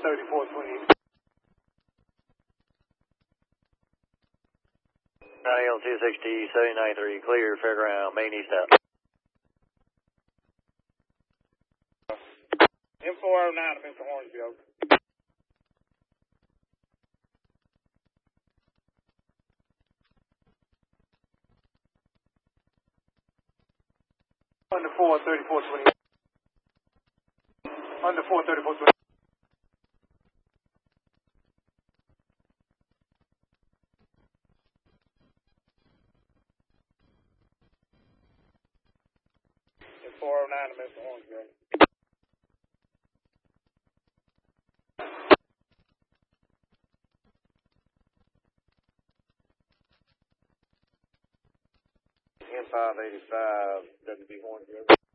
3428. IL 260, 793, clear, fairground, main east out. M409, Mr. Hornsby. Under 4, 3420. Under 4, 3420. M409, Mr. Hornsby. M585, WB Hornsby.